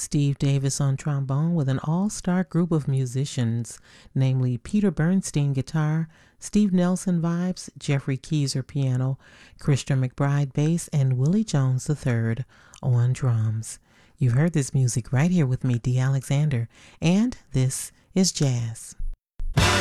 Steve Davis on trombone with an all-star group of musicians, namely Peter Bernstein guitar, Steve Nelson vibes, Jeffrey Keyser piano, Christian McBride bass, and Willie Jones III on drums. You've heard this music right here with me, Dee Alexander, and this is Jazz.